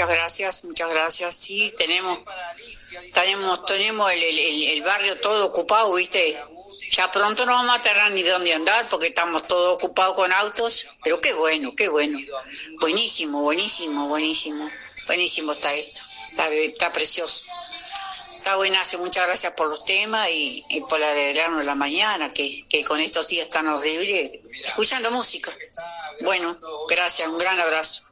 muchas gracias, muchas gracias. Sí, tenemos el barrio todo ocupado, ¿viste? Ya pronto no vamos a tener ni dónde andar porque estamos todos ocupados con autos, pero qué bueno, qué bueno. Buenísimo, buenísimo, buenísimo. Buenísimo está esto, está precioso. Está buenazo, muchas gracias por los temas y por alegrarnos la mañana, que con estos días tan horribles, escuchando música. Bueno, gracias, un gran abrazo.